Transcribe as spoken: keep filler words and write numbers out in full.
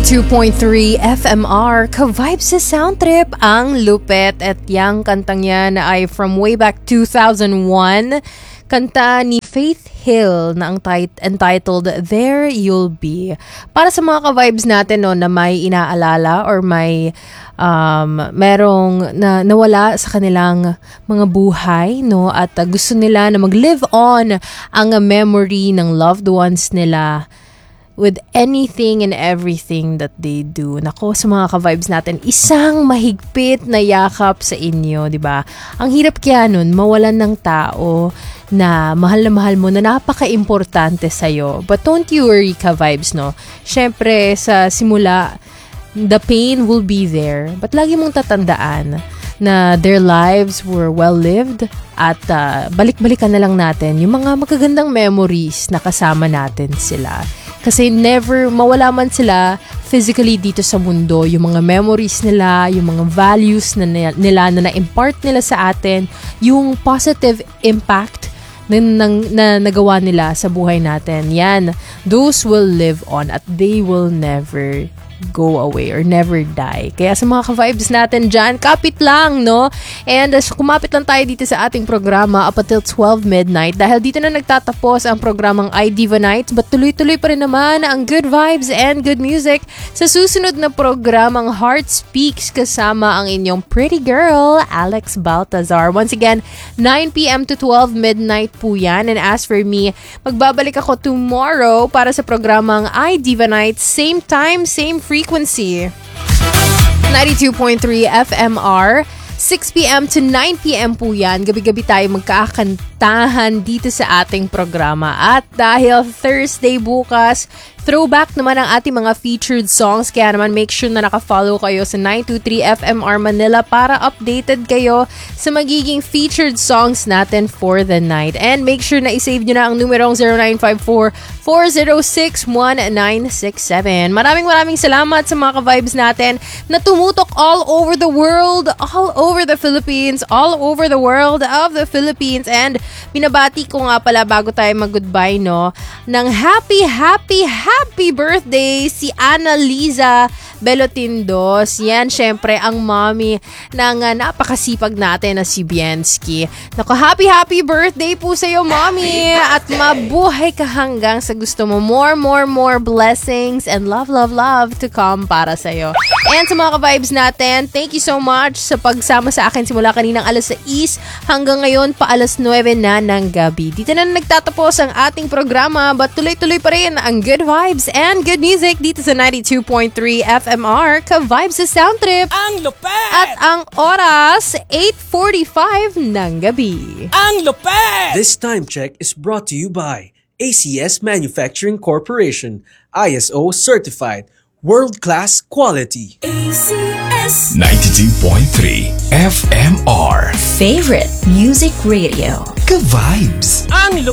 ninety-two point three F M R, ka-vibes sa sound trip ang lupet. At yang kantang yan ay from way back two thousand one. Kanta ni Faith Hill na ang tit- entitled There You'll Be. Para sa mga ka-vibes natin no, na may inaalala or may um, merong na, nawala sa kanilang mga buhay no, at uh, gusto nila na mag-live on ang uh, memory ng loved ones nila with anything and everything that they do. Nako, sa mga ka-vibes natin, isang mahigpit na yakap sa inyo, di ba? Ang hirap kaya nun, mawalan ng tao na mahal na mahal mo, na napaka-importante sa'yo. But don't you worry, ka-vibes, no? Siyempre, sa simula, the pain will be there. But lagi mong tatandaan na their lives were well-lived at uh, balik-balikan na lang natin yung mga magagandang memories na kasama natin sila. Kasi never, mawala man sila physically dito sa mundo, yung mga memories nila, yung mga values na nila na na-impart nila sa atin, yung positive impact na, na, na nagawa nila sa buhay natin, yan, those will live on at they will never go away or never die. Kaya sa mga ka-vibes natin dyan, kapit lang, no? And uh, kumapit lang tayo dito sa ating programa up until twelve midnight dahil dito na nagtatapos ang programang iDiva Nights, but tuloy-tuloy pa rin naman ang good vibes and good music sa susunod na programang Heart Speaks kasama ang inyong pretty girl, Alex Baltazar. Once again, nine p.m. to twelve midnight po yan. And as for me, magbabalik ako tomorrow para sa programang iDiva Nights, same time, same frequency. ninety-two point three F M R, six p.m. to nine p.m. po yan. Gabi-gabi tayo magkakantahan dito sa ating programa. At dahil Thursday bukas, throwback naman ang ating mga featured songs. Kaya naman make sure na nakafollow kayo sa nine two three F M R Manila para updated kayo sa magiging featured songs natin for the night. And make sure na isave nyo na ang numerong zero nine five four, four zero six, one nine six seven. Maraming maraming salamat sa mga ka-vibes natin na tumutok all over the world, all over the Philippines, all over the world of the Philippines. And binabati ko nga pala bago tayo mag-goodbye, no, ng happy, happy, happy Happy birthday si Ana Liza Belotindos. Yan, syempre, ang mommy ng uh, napakasipag natin na si Biensky. Naku, happy, happy birthday po sa'yo, mommy. At mabuhay ka hanggang sa gusto mo. More, more, more blessings and love, love, love to come para sa'yo. And sa mga ka-vibes natin, thank you so much sa pagsama sa akin simula kaninang alas sais hanggang ngayon pa alas nuwebe na ng gabi. Dito na nagtatapos ang ating programa, but tuloy-tuloy pa rin ang good vibes and good music dito sa ninety-two point three F M R, ka-vibes sa sound trip. Ang lupet! At ang oras, eight forty-five ng gabi. Ang lupet! This time check is brought to you by A C S Manufacturing Corporation, I S O certified, world-class quality. A C S ninety-two point three F M R, Favorite Music Radio. ka-vibes. Ang lupet!